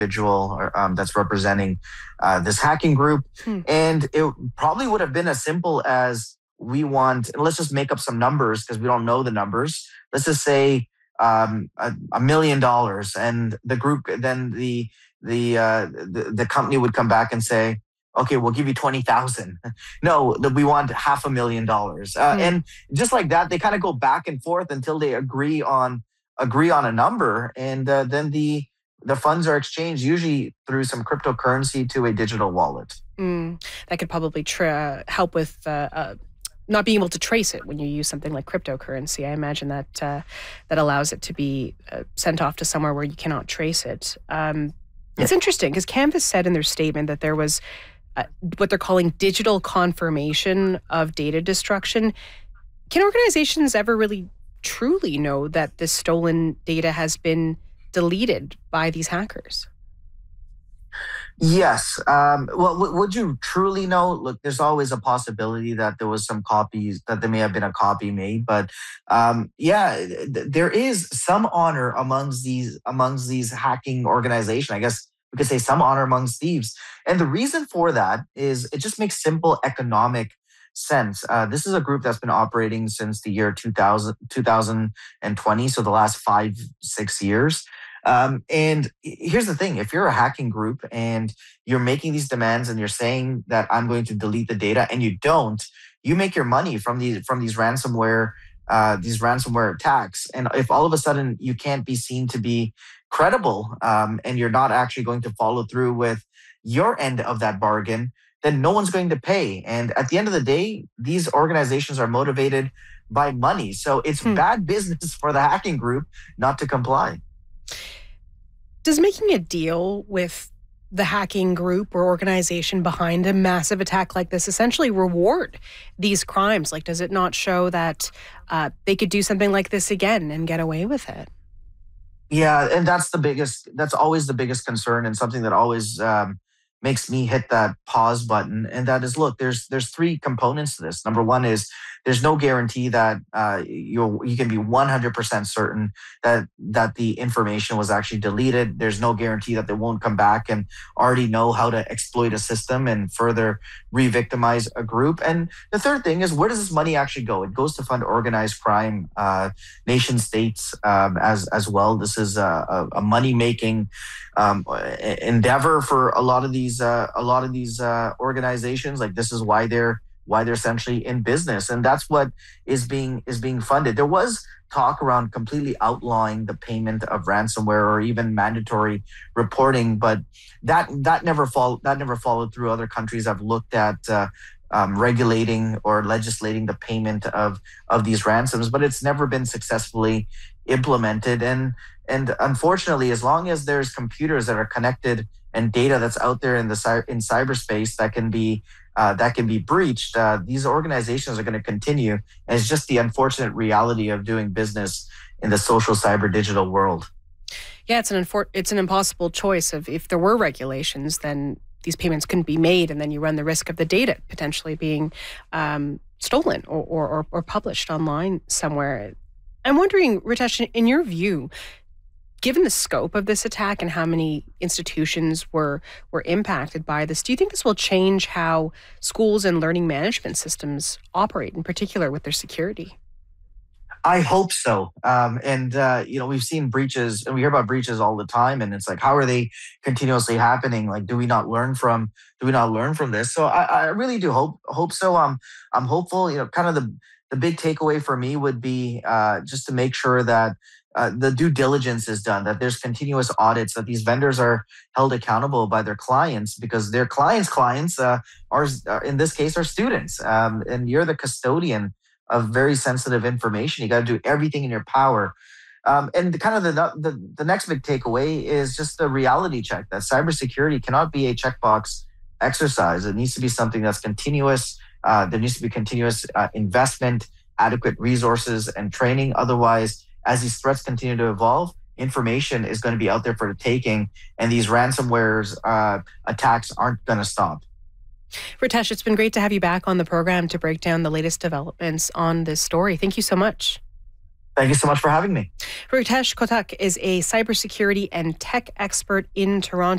individual that's representing this hacking group. And it probably would have been as simple as let's just make up some numbers because we don't know the numbers. Let's just say $1 million, and the group, then the company would come back and say, okay, we'll give you 20,000. No, we want $500,000. And just like that, they kind of go back and forth until they agree on a number, and then the funds are exchanged usually through some cryptocurrency to a digital wallet. That could probably help with not being able to trace it when you use something like cryptocurrency. I imagine that that allows it to be sent off to somewhere where you cannot trace it. It's interesting because Canvas said in their statement that there was what they're calling digital confirmation of data destruction. Can organizations ever really truly know that this stolen data has been deleted by these hackers? Yes. Well, would you truly know? Look, there's always a possibility that there was some copies, that there may have been a copy made. But there is some honor amongst these hacking organizations. I guess we could say some honor amongst thieves. And the reason for that is it just makes simple economic sense. This is a group that's been operating since the year 2020, so the last 5-6 years. And here's the thing: if you're a hacking group and you're making these demands and you're saying that I'm going to delete the data, and you don't, you make your money from these ransomware attacks. And if all of a sudden you can't be seen to be credible, and you're not actually going to follow through with your end of that bargain, then no one's going to pay. And at the end of the day, these organizations are motivated by money. So it's bad business for the hacking group not to comply. Does making a deal with the hacking group or organization behind a massive attack like this essentially reward these crimes? Like, does it not show that they could do something like this again and get away with it? Yeah, and that's always the biggest concern, and something that always makes me hit that pause button. And that is, look, there's 3 components to this. Number one is there's no guarantee that you can be 100% certain that the information was actually deleted. There's no guarantee that they won't come back and already know how to exploit a system and further re-victimize a group. And the third thing is, where does this money actually go? It goes to fund organized crime, nation states as well. This is a money-making endeavor for a lot of these organizations. Like, this is why they're essentially in business, and that's what is being funded. There was talk around completely outlawing the payment of ransomware or even mandatory reporting, but that never followed through. Other countries have looked at regulating or legislating the payment of these ransoms, but it's never been successfully implemented. And unfortunately, as long as there's computers that are connected and data that's out there in cyberspace that can be breached, these organizations are going to continue. And it's just the unfortunate reality of doing business in the social cyber digital world. Yeah, it's an impossible choice. If there were regulations, then these payments couldn't be made, and then you run the risk of the data potentially being stolen or published online somewhere. I'm wondering, Ritesh, in your view, given the scope of this attack and how many institutions were impacted by this, do you think this will change how schools and learning management systems operate, in particular with their security? I hope so. We've seen breaches, and we hear about breaches all the time, and it's like, how are they continuously happening? Like, do we not learn from this? So I really do hope so. I'm hopeful. Kind of the big takeaway for me would be just to make sure that the due diligence is done, that there's continuous audits, that these vendors are held accountable by their clients, because their clients are in this case are students, and you're the custodian of very sensitive information. You got to do everything in your power. And the next big takeaway is just the reality check that cybersecurity cannot be a checkbox exercise. It needs to be something that's continuous. There needs to be continuous investment, adequate resources, and training. Otherwise, as these threats continue to evolve, information is going to be out there for the taking, and these ransomware attacks aren't going to stop. Ritesh, it's been great to have you back on the program to break down the latest developments on this story. Thank you so much. Thank you so much for having me. Ritesh Kotak is a cybersecurity and tech expert in Toronto.